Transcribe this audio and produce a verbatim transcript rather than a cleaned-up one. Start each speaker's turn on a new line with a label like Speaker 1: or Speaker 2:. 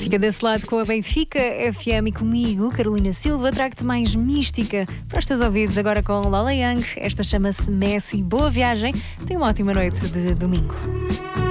Speaker 1: Fica desse lado com a Benfica F M e comigo, Carolina Silva, trago-te mais mística para os teus ouvidos agora com Lola Young. Esta chama-se Messi. Boa viagem, tenha uma ótima noite de domingo.